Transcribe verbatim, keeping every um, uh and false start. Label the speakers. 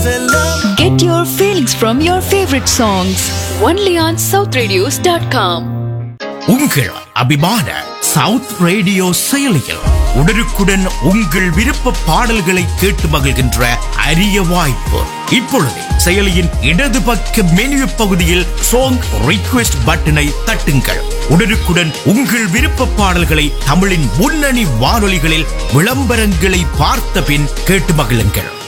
Speaker 1: Get your feelings from your favorite songs only on south radios dot com.
Speaker 2: உங்கள் அபிமான south radio செயலியில் உடனுக்குடன் உங்கள் விருப்ப பாடல்களை கேட்டு மகிழ்கின்ற அரிய வாய்ப்பு. இப்பொழுது செயலியின் இடது பக்க மெனு பகுதியில் சாங் ரிக்வெஸ்ட் பட்டனை தட்டுங்கள். உடனுக்குடன் உங்கள் விருப்ப பாடல்களை தமிழின் முன்னணி வானொலிகளில் விளம்பரங்களை பார்த்த பின் கேட்டு மகிழுங்கள்.